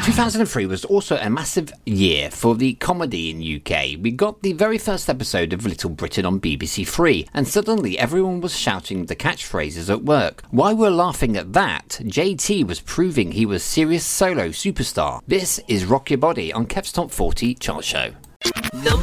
2003 was also a massive year for the comedy in UK. We got the very first episode of Little Britain on BBC Three, and suddenly everyone was shouting the catchphrases at work. While we're laughing at that, JT was proving he was serious solo superstar. This is Rock Your Body on Kev's Top 40 chart show. Number